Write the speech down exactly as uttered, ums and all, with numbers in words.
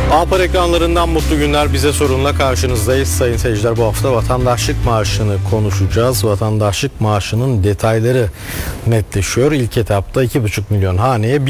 Alpar ekranlarından mutlu günler, bize sorunla karşınızdayız. Sayın seyirciler, bu hafta vatandaşlık maaşını konuşacağız. Vatandaşlık maaşının detayları netleşiyor. İlk etapta iki buçuk milyon haneye